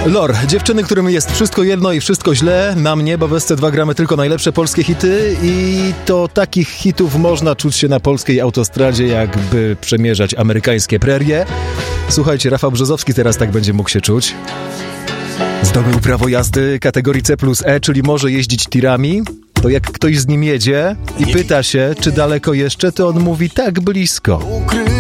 Lor, dziewczyny, którym jest wszystko jedno i wszystko źle, na mnie, bo w SC2 gramy tylko najlepsze polskie hity i to takich hitów można czuć się na polskiej autostradzie, jakby przemierzać amerykańskie prerie. Słuchajcie, Rafał Brzozowski teraz tak będzie mógł się czuć. Zdobył prawo jazdy kategorii C+E, czyli może jeździć tirami. To jak ktoś z nim jedzie i pyta się, czy daleko jeszcze, to on mówi tak blisko.